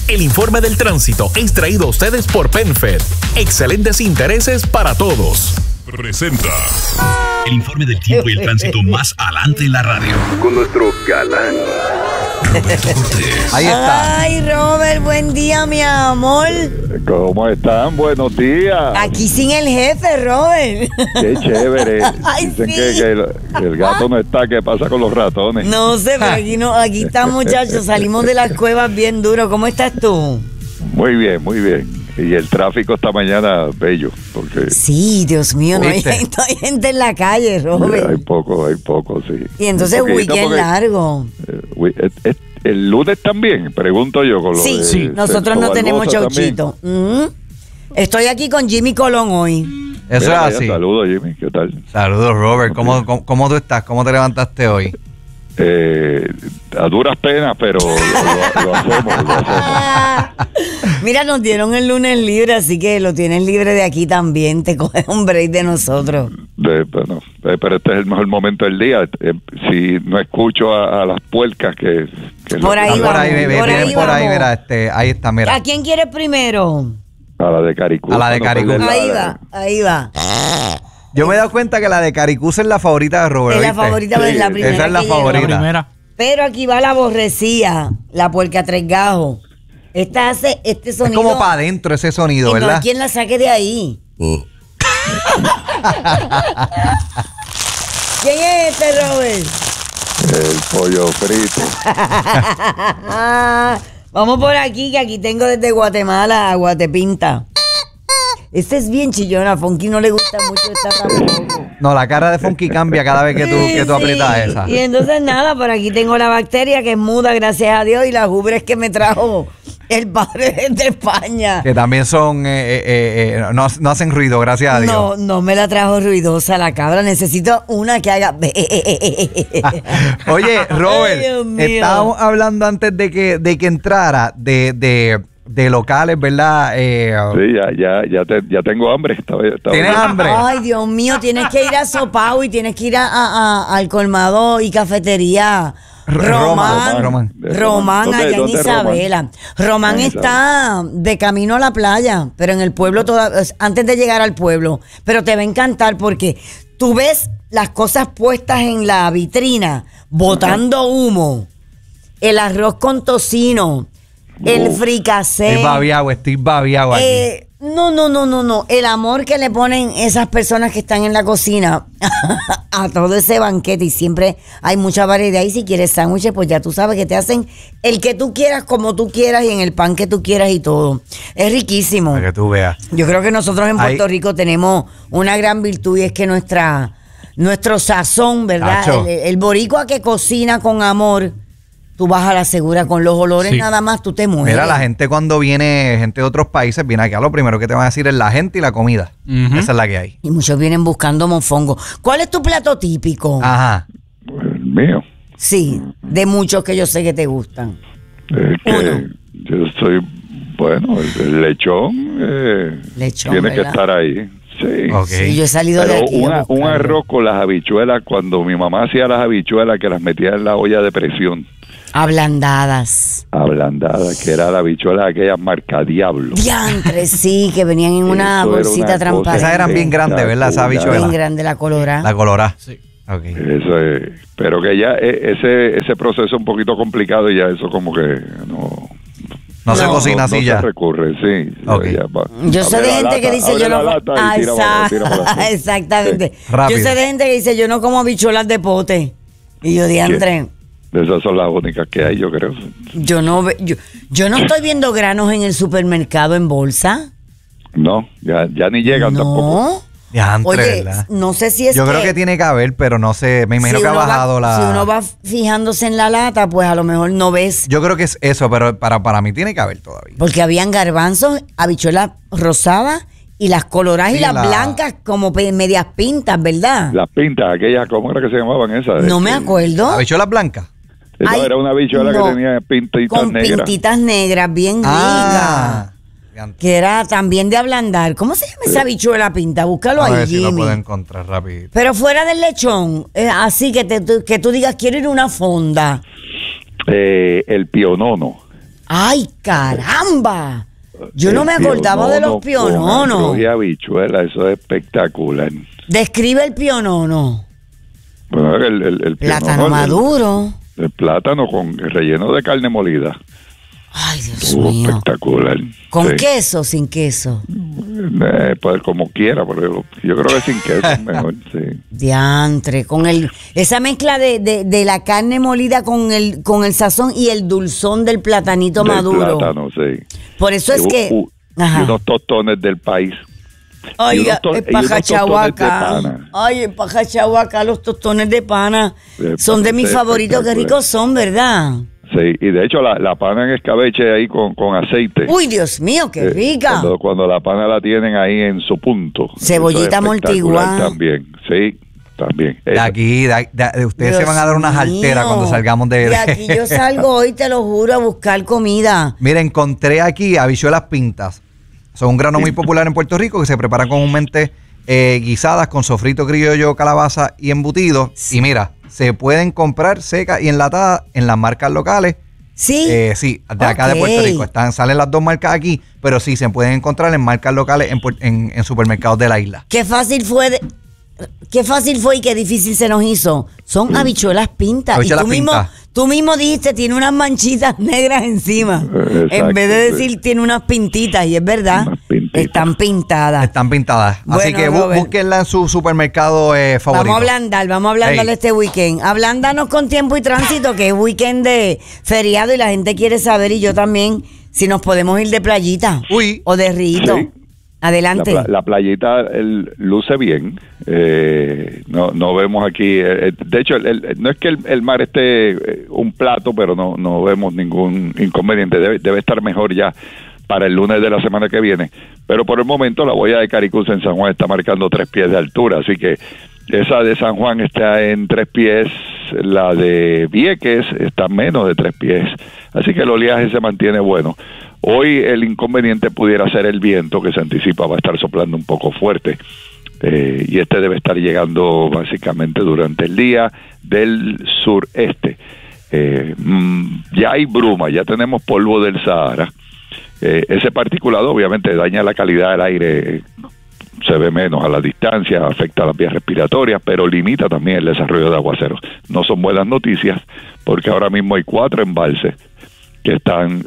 El informe del tránsito es traído a ustedes por PenFed. Excelentes intereses para todos. Presenta el informe del tiempo y el tránsito más adelante en la radio. Con nuestro galán Roberto Cortés. Ahí está. Ay, Robert, buen día, mi amor. ¿Cómo están? Buenos días. Aquí sin el jefe, Robert. Qué chévere. Ay, Dicen sí. que el gato no está. ¿Qué pasa con los ratones? No sé, pero aquí no, aquí están, muchachos. Salimos de las cuevas bien duro. ¿Cómo estás tú? Muy bien, muy bien. Y el tráfico esta mañana bello, porque Sí, Dios mío, no hay gente en la calle, Robert. hay poco, sí. Y entonces Un poquito, weekend porque, largo. el lunes también, pregunto yo. Con lo Sí, de nosotros no Celso tenemos Barbosa chauchito. Estoy aquí con Jimmy Colón hoy. Eso Mira, es así. Saludos, Jimmy, ¿qué tal? Saludos, Robert. ¿Cómo tú estás? ¿Cómo te levantaste hoy? A duras penas, pero lo hacemos. Mira, nos dieron el lunes libre, así que lo tienes libre de aquí también. Te coges un break de nosotros. Pero este es el mejor momento del día. Si no escucho a las puercas que Por ahí Por ahí, vamos, por ahí por ahí, vamos. mira, ahí está, mira. ¿A quién quieres primero? a la de Caricú. A la de Caricú. Ahí va. Yo me he dado cuenta que la de Caricús es la favorita de Robert. Es la ¿viste? favorita, es la primera. Esa es la que llegó. favorita. Pero aquí va la aborrecía, la puerca tres gajos. Esta hace este Es sonido. como para adentro ese sonido, y no ¿verdad? hay quien la saque de ahí. ¿Quién es este, Robert? El pollo frito. Vamos por aquí, que aquí tengo desde Guatemala a Guatepinta. Este es bien chillona, a Funky no le gusta mucho esta tampoco. No, la cara de Funky cambia cada vez que tú aprietas esa. Y entonces nada, por aquí tengo la bacteria que es muda, gracias a Dios, y las ubres que me trajo el padre de España. Que también son, no hacen ruido, gracias a Dios. No me la trajo ruidosa la cabra, necesito una que haga... Oye, Robert, Ay, Dios mío. estábamos hablando antes de que entrara de locales, ¿verdad? Sí, ya tengo hambre. ¿Tienes hambre? Ay, Dios mío, tienes que ir a Sopao y tienes que ir al colmado y cafetería Román, allá en Isabela. Román está de camino a la playa, pero en el pueblo, antes de llegar al pueblo. Pero te va a encantar porque tú ves las cosas puestas en la vitrina, botando humo, el arroz con tocino, el fricasé. Estoy babiado aquí. No. El amor que le ponen esas personas que están en la cocina a todo ese banquete, y siempre hay mucha variedad. Y si quieres sándwiches, pues ya tú sabes que te hacen el que tú quieras, como tú quieras, y en el pan que tú quieras y todo. Es riquísimo. Para que tú veas. Yo creo que nosotros en Puerto Rico tenemos una gran virtud, y es que nuestro sazón, ¿verdad? Tacho. El boricua que cocina con amor. Tú vas a la segura con los olores, nada más tú te mueres. Mira, la gente cuando viene, gente de otros países, viene acá, lo primero que te van a decir es la gente y la comida. Esa es la que hay. Y muchos vienen buscando mofongo. ¿Cuál es tu plato típico? Ajá. El mío. Sí, de muchos que yo sé que te gustan. Es que yo soy, bueno, el lechón, Lechón, tiene que ¿verdad? estar ahí. Sí. Ok. Sí, yo he salido de Pero aquí a un buscarlo. arroz con las habichuelas, cuando mi mamá hacía las habichuelas, que las metía en la olla de presión, Ablandadas. ablandada, que era la habichuela aquella marca Diablo. Diantre, sí, que venían en una Eso era bolsita una transparente. cosa Esas eran bien grandes, ¿verdad? Esa habichuela. Bien grande la colorada. La colorá. Sí. Ok. Eso es, pero que ya ese proceso es un poquito complicado y ya eso como que No se cocina así no ya. se recurre, sí. Ok. Yo sé de gente que dice yo no. Exactamente. Rápido. Yo sé de gente que dice yo no como habichuelas de pote. Y yo diantre. Esas son las únicas que hay, yo creo. Yo no estoy viendo granos en el supermercado en bolsa. No, ya ni llegan tampoco. No. Diantre, Oye, ¿verdad? no sé si es Yo creo que tiene que haber, pero no sé. Me imagino que ha uno bajado Si uno va fijándose en la lata, pues a lo mejor no ves. Yo creo que es eso, pero para mí tiene que haber todavía. Porque habían garbanzos, habichuelas rosadas y las coloradas y Sí, las blancas como medias pintas, ¿verdad? Las pintas, aquellas, ¿cómo era que se llamaban esas? No me acuerdo. ¿Habichuelas blancas? No, Ay, era una bichuela no. que tenía pintitas Con negras. pintitas negras, bien ricas. Que era también de ablandar. ¿Cómo se llama esa habichuela pinta? Búscalo A ahí, ver si lo Jimmy. puedo encontrar rápido. Pero fuera del lechón, así que tú digas, quiero ir a una fonda. El pionono. ¡Ay, caramba! Yo no me acordaba de los piononos. Y habichuela, eso es espectacular. Describe el pionono. Bueno, el plátano maduro. El plátano con relleno de carne molida. Ay, Dios mío. Espectacular. ¿Con queso, sin queso? Pues como quiera, pero yo creo que sin queso es mejor, sí. Diantre, con esa mezcla de la carne molida con el sazón y el dulzón del platanito maduro. Plátano, sí. Por eso es que... y unos tostones del país. Ay, el pajachahuaca. Ay, el pajachahuaca, los tostones de pana. Son de mis favoritos, qué ricos son, ¿verdad? Sí, y de hecho la pana en escabeche ahí con aceite. Uy, Dios mío, qué rica. Cuando la pana la tienen ahí en su punto. Cebollita amortiguada. También, sí, también. De aquí, ustedes Dios se van a dar unas alteras cuando salgamos de aquí yo salgo hoy, te lo juro, a buscar comida. Mira, encontré aquí habichuelas pintas. Son un grano muy popular en Puerto Rico que se preparan comúnmente guisadas con sofrito criollo, calabaza y embutido. Y mira, se pueden comprar secas y enlatadas en las marcas locales. Sí. Sí, de acá de Puerto Rico. Salen las dos marcas aquí, pero sí se pueden encontrar en marcas locales en supermercados de la isla. Qué fácil fue y qué difícil se nos hizo. Son habichuelas pintas. Habichuelas y tú mismo dijiste, tiene unas manchitas negras encima. Exacto, en vez de decir, tiene unas pintitas. Y es verdad, están pintadas. Están pintadas. Bueno, así que búsquenla en su supermercado favorito. Vamos a ablandarle este weekend. Ablándanos con tiempo y tránsito, que es weekend de feriado y la gente quiere saber, y yo también, si nos podemos ir de playita o de río. Sí. Adelante. La playita luce bien. No vemos aquí. De hecho, no es que el mar esté un plato, pero no vemos ningún inconveniente. Debe estar mejor ya para el lunes de la semana que viene. Pero por el momento la boya de Caricus en San Juan está marcando 3 pies de altura. Así que esa de San Juan está en 3 pies. La de Vieques está menos de 3 pies. Así que el oleaje se mantiene bueno. Hoy el inconveniente pudiera ser el viento, que se anticipa va a estar soplando un poco fuerte, y este debe estar llegando básicamente durante el día del sureste. Ya hay bruma, ya tenemos polvo del Sahara. Ese particulado obviamente daña la calidad del aire, se ve menos a la distancia, afecta las vías respiratorias, pero limita también el desarrollo de aguaceros. No son buenas noticias, porque ahora mismo hay 4 embalses que están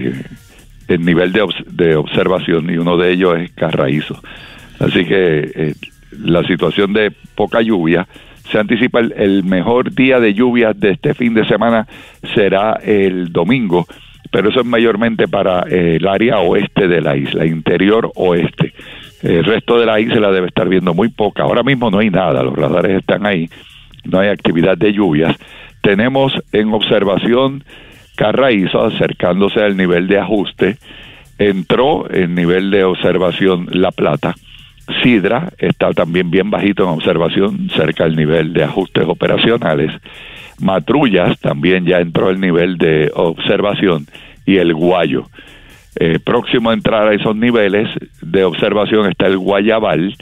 en nivel de observación, y uno de ellos es Carraízo. Así que la situación de poca lluvia, se anticipa el mejor día de lluvias de este fin de semana será el domingo, pero eso es mayormente para el área oeste de la isla, interior oeste. El resto de la isla debe estar viendo muy poca. Ahora mismo no hay nada, los radares están ahí, no hay actividad de lluvias. Tenemos en observación Carraízo acercándose al nivel de ajuste. Entró en nivel de observación La Plata. Sidra está también bien bajito en observación, cerca del nivel de ajustes operacionales. Matrullas también ya entró el nivel de observación, y el Guayo. Próximo a entrar a esos niveles de observación está el Guayabal,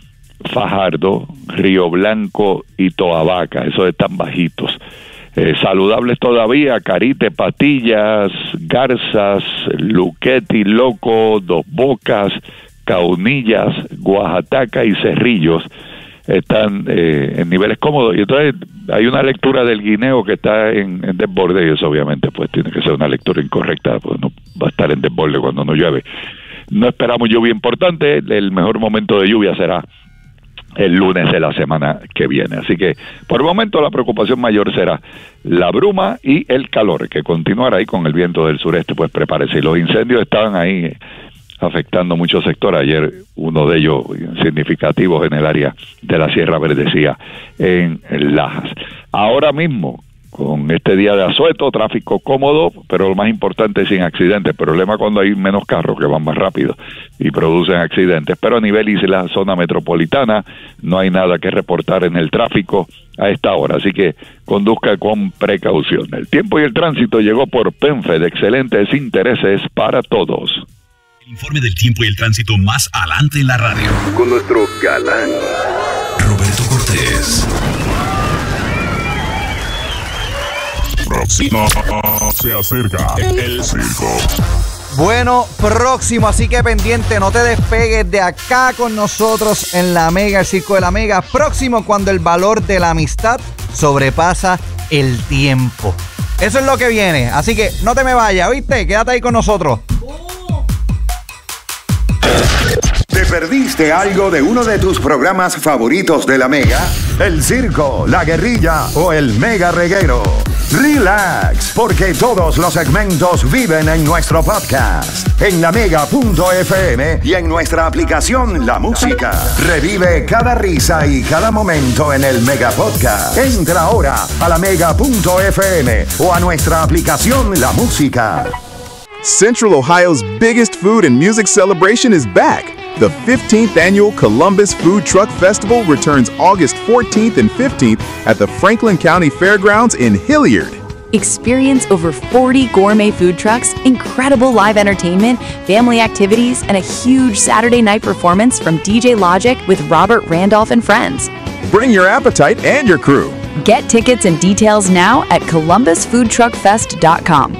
Fajardo, Río Blanco y Toabaca. Esos están bajitos. Saludables todavía, Carite, Patillas, Garzas, Luquetti, Loco, Dos Bocas, Caunillas, Oaxaca y Cerrillos están en niveles cómodos. Y entonces hay una lectura del guineo que está en desborde, y eso obviamente pues tiene que ser una lectura incorrecta, pues no va a estar en desborde cuando no llueve. No esperamos lluvia importante, el mejor momento de lluvia será el lunes de la semana que viene. Así que por el momento la preocupación mayor será la bruma y el calor, que continuará ahí con el viento del sureste. Pues prepárese. Los incendios estaban ahí afectando muchos sectores. Ayer uno de ellos significativos en el área de la Sierra Verdecía en Lajas. Ahora mismo, con este día de asueto, tráfico cómodo, pero lo más importante es sin accidentes. El problema cuando hay menos carros que van más rápido y producen accidentes. Pero a nivel isla, zona metropolitana, no hay nada que reportar en el tráfico a esta hora. Así que conduzca con precaución. El tiempo y el tránsito llegó por PenFed, excelentes intereses para todos. El informe del tiempo y el tránsito más adelante en la radio. Con nuestro galán Roberto Cortés. Próximo se acerca el circo. Bueno, próximo, así que pendiente, no te despegues de acá con nosotros en La Mega, el Circo de La Mega. Próximo, cuando el valor de la amistad sobrepasa el tiempo. Eso es lo que viene, así que no te me vayas, ¿viste? Quédate ahí con nosotros. ¿Te perdiste algo de uno de tus programas favoritos de La Mega? ¿El circo, la guerrilla o el mega reguero? Relax, porque todos los segmentos viven en nuestro podcast, en lamega.fm y en nuestra aplicación La Música. Revive cada risa y cada momento en el Mega Podcast. Entra ahora a lamega.fm o a nuestra aplicación La Música. Central Ohio's biggest food and music celebration is back. The 15th annual Columbus Food Truck Festival returns August 14th and 15th at the Franklin County Fairgrounds in Hilliard. Experience over 40 gourmet food trucks, incredible live entertainment, family activities, and a huge Saturday night performance from DJ Logic with Robert Randolph and friends. Bring your appetite and your crew. Get tickets and details now at columbusfoodtruckfest.com.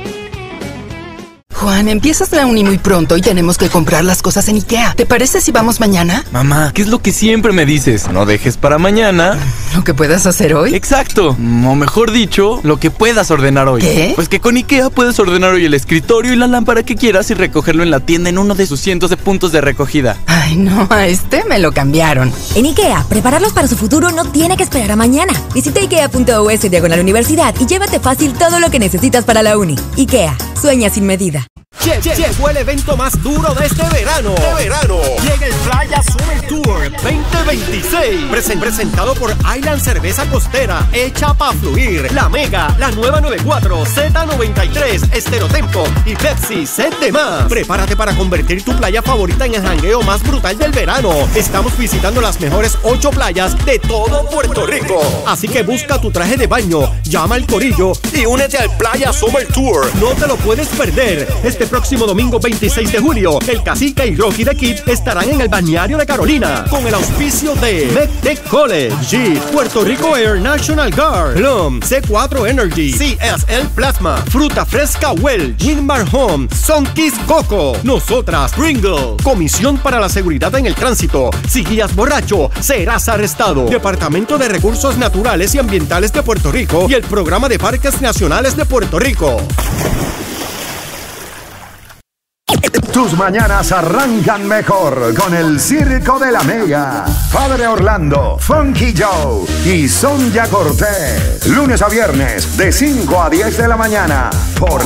Juan, empiezas la uni muy pronto y tenemos que comprar las cosas en IKEA. ¿Te parece si vamos mañana? Mamá, ¿qué es lo que siempre me dices? No dejes para mañana ¿lo que puedas hacer hoy? Exacto, o mejor dicho, lo que puedas ordenar hoy. ¿Qué? Pues que con IKEA puedes ordenar hoy el escritorio y la lámpara que quieras y recogerlo en la tienda en uno de sus cientos de puntos de recogida. Ay, no, a este me lo cambiaron. En IKEA, prepararlos para su futuro no tiene que esperar a mañana. Visita ikea.us/universidad y llévate fácil todo lo que necesitas para la uni. IKEA, sueña sin medida. Llegó el evento más duro de este verano. Llega el Playa Summer Tour 2026. Presentado por Island Cerveza Costera, hecha pa' fluir. La Mega, la nueva 94, Z93, Estereotempo y Pepsi, Set de Más. Prepárate para convertir tu playa favorita en el jangueo más brutal del verano. Estamos visitando las mejores 8 playas de todo Puerto Rico. Así que busca tu traje de baño, llama al corillo y únete al Playa Summer Tour. No te lo puedes perder. Este próximo domingo 26 de julio, el Cacique y Rocky the Kid estarán en el balneario de Carolina con el auspicio de MedTech College, Jeep, Puerto Rico Air National Guard, Plum, C4 Energy, CSL Plasma, Fruta Fresca Welch, Winmar Home, Sunkiss Coco, Nosotras, Pringle, Comisión para la Seguridad en el Tránsito. Si guías borracho, serás arrestado. Departamento de Recursos Naturales y Ambientales de Puerto Rico y el Programa de Parques Nacionales de Puerto Rico. Tus mañanas arrancan mejor con el Circo de La Mega. Padre Orlando, Funky Joe y Sonia Cortés. Lunes a viernes de 5 a 10 de la mañana por